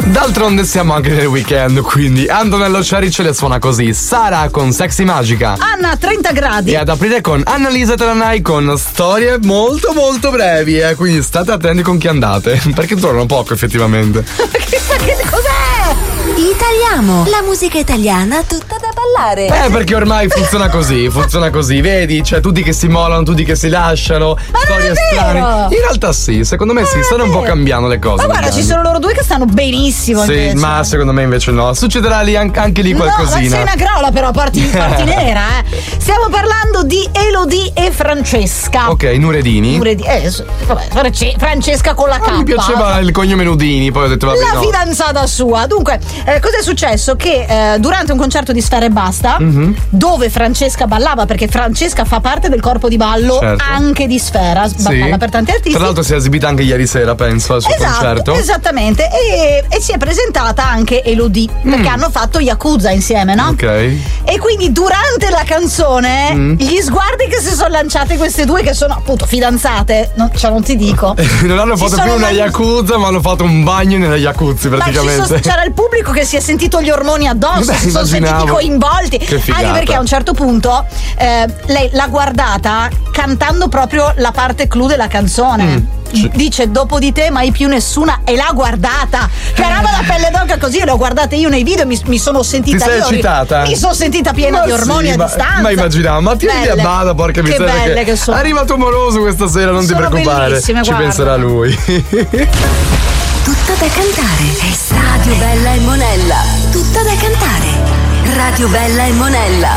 D'altronde siamo anche nel weekend, quindi Antonello Ciarice le suona così. Sara con Sexy Magica. Anna 30 gradi. E ad aprire con Annalisa Taranai con storie molto molto brevi, quindi state attenti con chi andate, perché durano poco effettivamente. Perché cos'è? Italiamo, la musica italiana tutta da ballare. Perché ormai funziona così, vedi? Cioè tutti che si mollano, tutti che si lasciano, Ma storie non è strane. vero! In realtà sì, secondo me sì, stanno un po' cambiando le cose. Ma guarda, ci sono loro due che stanno benissimo. Sì, invece. ma secondo me invece no. Succederà lì anche lì qualcosina. No, ma sei una grola però, parti nera, Stiamo parlando di Elodie e Francesca. Ok, Nuredini. Francesca con la K. Mi piaceva il cognome Nudini, poi ho detto vabbè, La no. fidanzata sua. Dunque, cos'è successo? Che durante un concerto di Sfera Ebbasta, dove Francesca ballava, perché Francesca fa parte del corpo di ballo anche di Sfera, balla per tanti artisti. Tra l'altro si è esibita anche ieri sera, penso, al suo concerto. Esattamente. E si è presentata anche Elodie, perché hanno fatto Yakuza insieme, no? Ok. E quindi durante la canzone gli sguardi che si sono lanciate queste due, che sono appunto fidanzate, non ti dico. Non hanno fatto più una Yakuza, ma hanno fatto un bagno nella Jacuzzi praticamente. C'era il pubblico che si è sentito gli ormoni addosso, si sono sentiti coinvolti. Che figata. Anche perché a un certo punto lei l'ha guardata cantando proprio la parte clou della canzone. Dice dopo di te mai più nessuna, e l'ha guardata. Caramba, la pelle d'oca così. L'ho guardata io nei video, mi sono sentita. Ti sei eccitata? Mi sono sentita piena di ormoni a distanza. Ma immaginavo, ma tieni a bada, porca miseria. Che belle che sono. Arriva tumoroso questa sera, non Sono ti preoccupare. Ci guarda. penserà lui. Tutta da cantare. Radio Bella e Monella. Tutta da cantare. Radio Bella e Monella.